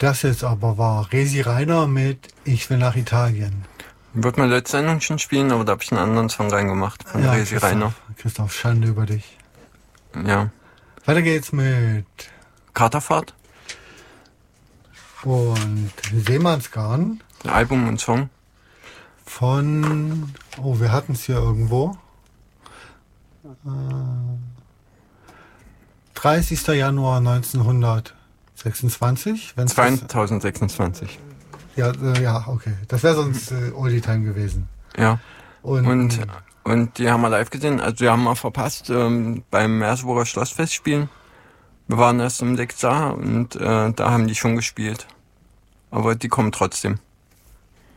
Das jetzt aber war Resi Reiner mit Ich will nach Italien. Wird man letzte Sendung schon spielen, aber da habe ich einen anderen Song reingemacht von Resi Reiner. Christoph, Schande über dich. Ja. Weiter geht's mit Katerfahrt. Und Seemannsgarn. Album und Song. Von, wir hatten es hier irgendwo. 30. Januar 1926. 2026. Ja, okay. Das wäre sonst Oldie Time gewesen. Ja. Und die haben wir live gesehen. Also die haben wir verpasst beim Merseburger Schlossfest spielen. Wir waren erst um 6 da und da haben die schon gespielt. Aber die kommen trotzdem.